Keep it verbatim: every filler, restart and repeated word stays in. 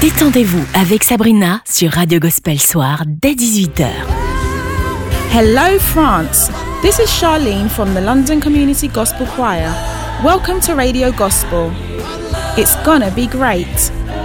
Détendez-vous avec Sabrina sur Radio Gospel Soir dès dix-huit heures. Hello France, this is Charlene from the London Community Gospel Choir. Welcome to Radio Gospel. It's gonna be great.